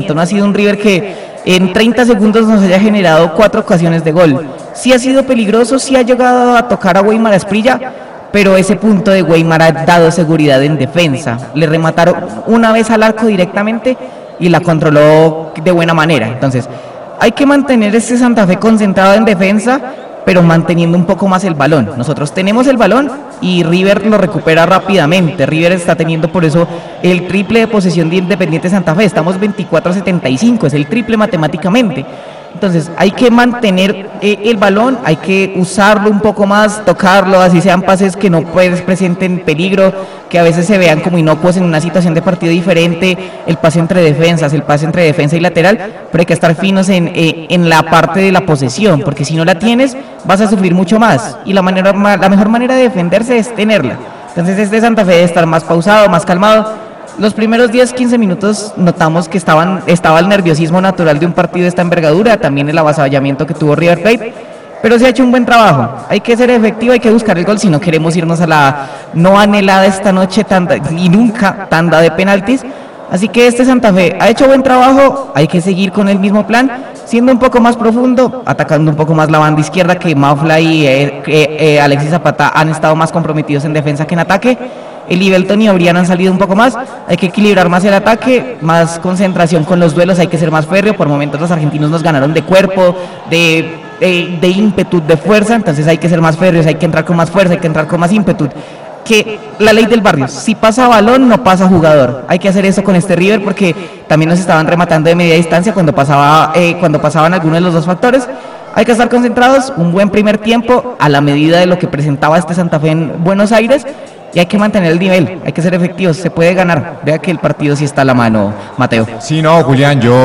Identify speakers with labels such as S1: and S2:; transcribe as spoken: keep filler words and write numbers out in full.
S1: rendimiento, no ha sido un River que en treinta segundos nos haya generado cuatro ocasiones de gol. Sí ha sido peligroso, sí ha llegado a tocar a Weimar Asprilla, pero ese punto de Weimar ha dado seguridad en defensa. Le remataron una vez al arco directamente y la controló de buena manera. Entonces, hay que mantener este Santa Fe concentrado en defensa, pero manteniendo un poco más el balón. Nosotros tenemos el balón y River lo recupera rápidamente. River está teniendo por eso el triple de posesión de Independiente Santa Fe. Estamos veinticuatro a setenta y cinco, es el triple matemáticamente. Entonces hay que mantener eh, el balón, hay que usarlo un poco más, tocarlo, así sean pases que no pues, presenten peligro, que a veces se vean como inocuos en una situación de partido diferente, el pase entre defensas, el pase entre defensa y lateral, pero hay que estar finos en, eh, en la parte de la posesión, porque si no la tienes vas a sufrir mucho más, y la, manera, la mejor manera de defenderse es tenerla. Entonces este Santa Fe debe estar más pausado, más calmado. Los primeros diez a quince minutos notamos que estaban, estaba el nerviosismo natural de un partido de esta envergadura, también el avasallamiento que tuvo River Plate, pero se ha hecho un buen trabajo. Hay que ser efectivo, hay que buscar el gol si no queremos irnos a la no anhelada esta noche tanda, y nunca tanda de penaltis. Así que este Santa Fe ha hecho buen trabajo, hay que seguir con el mismo plan, siendo un poco más profundo, atacando un poco más la banda izquierda, que Maufla y eh, eh, eh, Alexis Zapata han estado más comprometidos en defensa que en ataque. El Ibelton y Obrián han salido un poco más, hay que equilibrar más el ataque, más concentración con los duelos, hay que ser más férreo. Por momentos los argentinos nos ganaron de cuerpo, de, de, de ímpetu, de fuerza, entonces hay que ser más férreos, hay que entrar con más fuerza, hay que entrar con más ímpetu. Que la ley del barrio, si pasa balón no pasa jugador, hay que hacer eso con este River porque también nos estaban rematando de media distancia cuando, pasaba, eh, cuando pasaban algunos de los dos factores. Hay que estar concentrados, un buen primer tiempo a la medida de lo que presentaba este Santa Fe en Buenos Aires. Y hay que mantener el nivel, hay que ser efectivos, se puede ganar. Vea que el partido sí está a la mano, Mateo.
S2: Sí, no, Julián, yo